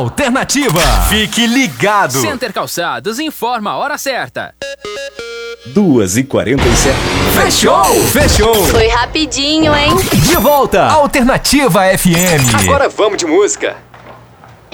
Alternativa. Fique ligado. Center Calçados informa a hora certa. 2h47. Fechou! Fechou! Foi rapidinho, hein? De volta. Alternativa FM. Agora vamos de música.